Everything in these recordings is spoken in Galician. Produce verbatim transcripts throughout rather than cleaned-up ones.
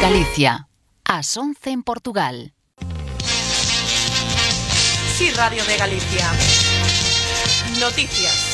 Galicia, ás once en Portugal. Sí, Radio de Galicia. Noticias.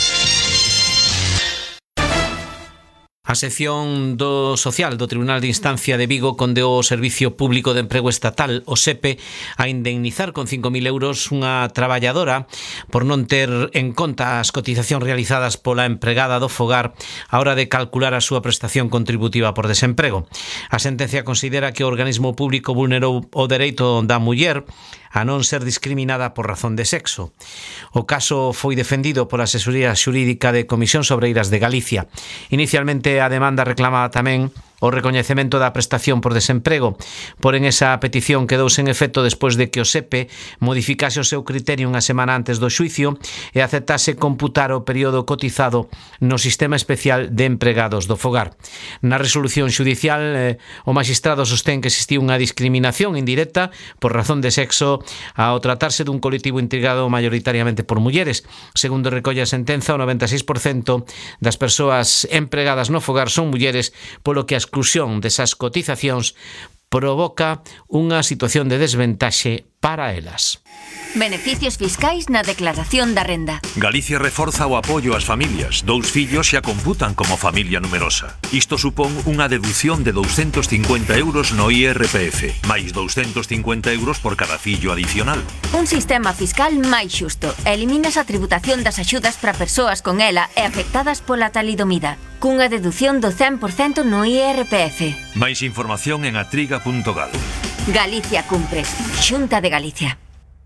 A sección do Social do Tribunal de Instancia de Vigo condeou o Servicio Público de Emprego Estatal, o SEPE, a indemnizar con cinco mil euros unha traballadora por non ter en conta as cotizacións realizadas pola empregada do fogar á hora de calcular a súa prestación contributiva por desemprego. A sentencia considera que o organismo público vulnerou o dereito da muller a non ser discriminada por razón de sexo. O caso foi defendido pola Asesoría Xurídica de Comisións Obreiras de Galicia. Inicialmente a demanda reclamaba tamén o recoñecemento da prestación por desemprego, porén esa petición quedou sen efecto despois de que o SEPE modificase o seu criterio unha semana antes do xuicio e aceptase computar o período cotizado no sistema especial de empregados do fogar. Na resolución xudicial, eh, o magistrado sostén que existiu unha discriminación indirecta por razón de sexo ao tratarse dun colectivo integrado maioritariamente por mulleres. Segundo recolle a sentenza, o noventa e seis por cento das persoas empregadas no fogar son mulleres, polo que a exclusión desas cotizacións provoca unha situación de desventaxe para elas. Beneficios fiscais na declaración da renda. Galicia reforza o apoio ás familias. Dous fillos xa computan como familia numerosa. Isto supón unha deducción de douscentos cincuenta euros no I R P F, máis douscentos cincuenta euros por cada fillo adicional. Un sistema fiscal máis xusto. Eliminas a tributación das axudas para persoas con ela e afectadas pola talidomida, cunha deducción do cen por cento no I R P F. Máis información en atriga punto gal. Galicia cumpres. Xunta de Galicia.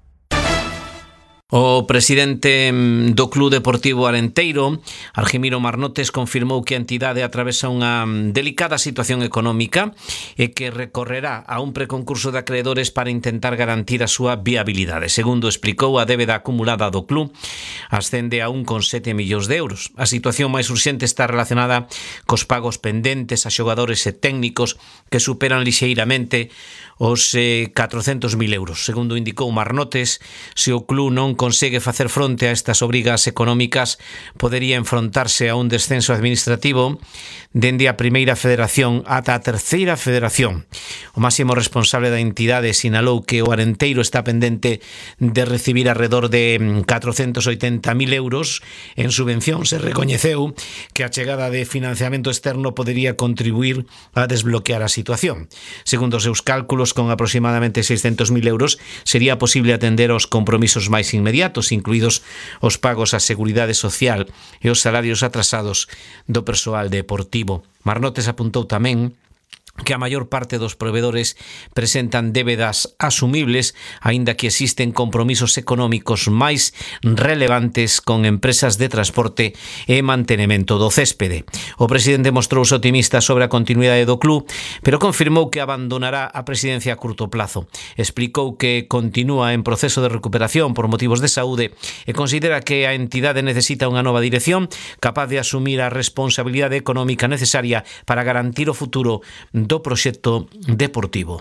O presidente do Club Deportivo Arenteiro, Argimiro Marnotes, confirmou que a entidade atravesa unha delicada situación económica e que recorrerá a un preconcurso de acreedores para intentar garantir a súa viabilidade. Segundo explicou, a débeda acumulada do club ascende a un coma sete millóns de euros. A situación máis urxente está relacionada cos pagos pendentes a xogadores e técnicos que superan lixeiramente os eh, catrocentos mil euros. Segundo indicou Marnotes, se o club non consegue facer fronte a estas obrigas económicas, podería enfrontarse a un descenso administrativo dende a primeira federación ata a terceira federación. O máximo responsable da entidade sinalou que o Arenteiro está pendente de recibir alrededor de catrocentos oitenta mil euros en subvención. Se recoñeceu que a chegada de financiamento externo podería contribuir a desbloquear a situación. Segundo os seus cálculos, con aproximadamente seiscentos mil euros, sería posible atender aos compromisos máis inmediatos, incluídos os pagos á Seguridade Social e os salarios atrasados do persoal deportivo. Marnotes apuntou tamén que a maior parte dos provedores presentan débedas asumibles, aínda que existen compromisos económicos máis relevantes con empresas de transporte e mantenemento do céspede. O presidente mostrouse optimista sobre a continuidade do club, pero confirmou que abandonará a presidencia a curto plazo. Explicou que continúa en proceso de recuperación por motivos de saúde e considera que a entidade necesita unha nova dirección capaz de asumir a responsabilidade económica necesaria para garantir o futuro do proxecto deportivo.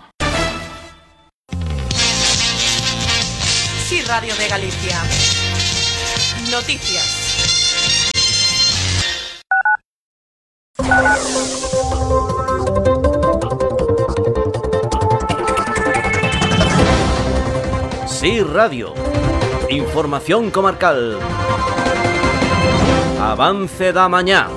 Sí, Radio de Galicia. Noticias. Sí, Radio. Información comarcal. Avance da mañá.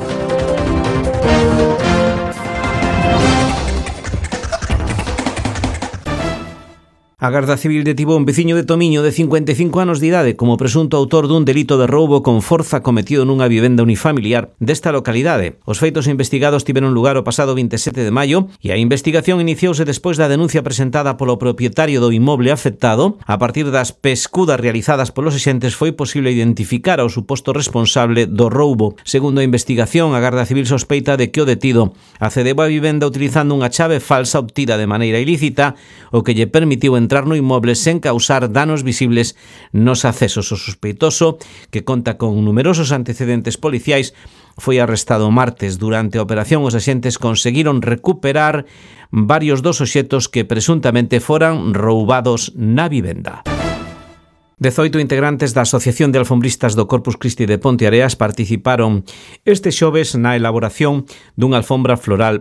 A Garda Civil detivo un veciño de Tomiño de cincuenta e cinco anos de idade como presunto autor dun delito de roubo con forza cometido nunha vivenda unifamiliar desta localidade. Os feitos investigados tiveron lugar o pasado vinte e sete de maio e a investigación iniciouse despois da denuncia presentada polo propietario do inmoble afectado. A partir das pescudas realizadas polos axentes foi posible identificar ao suposto responsable do roubo. Segundo a investigación, a Garda Civil sospeita de que o detido accedeu á vivenda utilizando unha chave falsa obtida de maneira ilícita, o que lle permitiu entrar entrar no inmoble sen causar danos visibles nos accesos. O sospeitoso, que conta con numerosos antecedentes policiais, foi arrestado o martes. Durante a operación, os axentes conseguiron recuperar varios dos obxectos que presuntamente foran roubados na vivenda. dezoito integrantes da Asociación de Alfombristas do Corpus Christi de Ponteareas participaron este xoves na elaboración dunha alfombra floral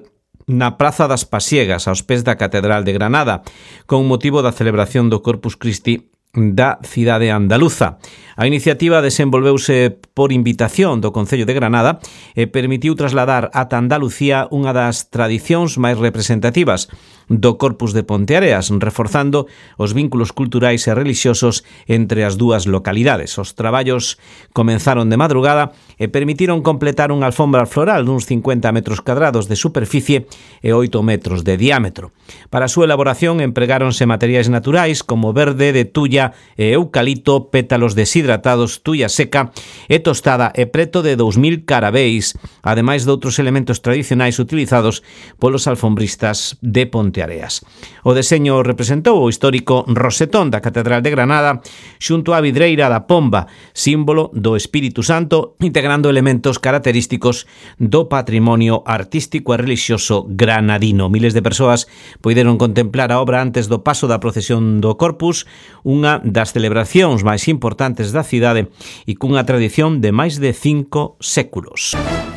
na Praza das Pasiegas, aos pés da Catedral de Granada, con motivo da celebración do Corpus Christi da cidade andaluza. A iniciativa desenvolveuse por invitación do Concello de Granada e permitiu trasladar ata Andalucía unha das tradicións máis representativas do Corpus de Ponteareas, reforzando os vínculos culturais e relixiosos entre as dúas localidades. Os traballos comenzaron de madrugada e permitiron completar unha alfombra floral duns cincuenta metros cadrados de superficie e oito metros de diámetro. Para a súa elaboración empregáronse materiais naturais como verde de tulla e eucalipto, pétalos deshidratados, tulla seca e tostada e preto de dous mil carabéis, ademais de outros elementos tradicionais utilizados polos alfombristas de Ponteareas. O deseño representou o histórico rosetón da Catedral de Granada xunto á vidreira da pomba, símbolo do Espírito Santo, integrando elementos característicos do patrimonio artístico e relixioso granadino. Miles de persoas poideron contemplar a obra antes do paso da procesión do Corpus, unha das celebracións máis importantes da cidade e cunha tradición de máis de cinco séculos.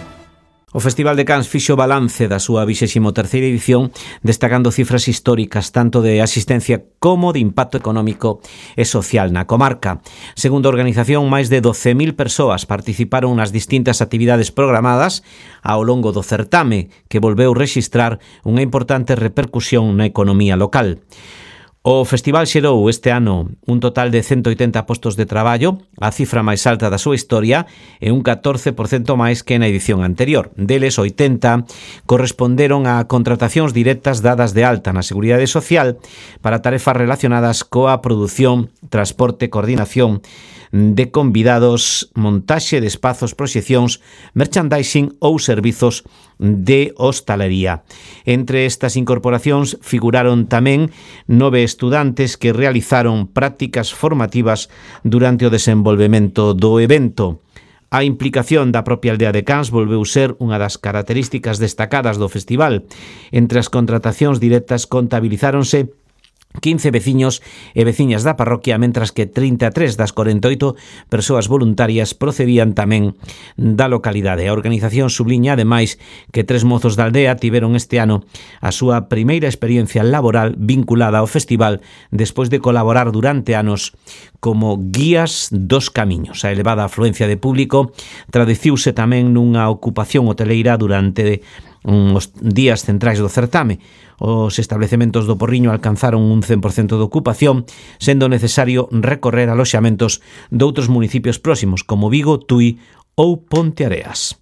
O Festival de Cans fixo balance da súa vixésima terceira edición, destacando cifras históricas tanto de asistencia como de impacto económico e social na comarca. Segundo a organización, máis de doce mil persoas participaron nas distintas actividades programadas ao longo do certame, que volveu rexistrar unha importante repercusión na economía local. O festival xerou este ano un total de ciento oitenta postos de traballo, a cifra máis alta da súa historia, e un catorce por cento máis que na edición anterior. Deles, oitenta corresponderon a contratacións directas dadas de alta na Seguridade Social para tarefas relacionadas coa produción, transporte, coordinación de convidados, montaxe de espazos, proxeccións, merchandising ou servizos de hostalería. Entre estas incorporacións figuraron tamén nove estudantes que realizaron prácticas formativas durante o desenvolvemento do evento. A implicación da propia aldea de Cans volveu ser unha das características destacadas do festival. Entre as contratacións directas contabilizáronse quince veciños e veciñas da parroquia, mentras que trinta e tres das corenta e oito persoas voluntarias procedían tamén da localidade. A organización subliña, ademais, que tres mozos da aldea tiveron este ano a súa primeira experiencia laboral vinculada ao festival despois de colaborar durante anos como guías dos camiños. A elevada afluencia de público traduciuse tamén nunha ocupación hoteleira durante os días centrais do certame. Os establecementos do Porriño alcanzaron un cen por cento de ocupación, sendo necesario recorrer aloxamentos de outros municipios próximos, como Vigo, Tui ou Ponteareas.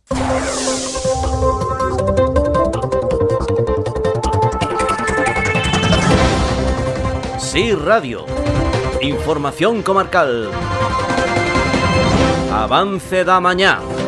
Sí Radio. Información comarcal. Avance da mañá.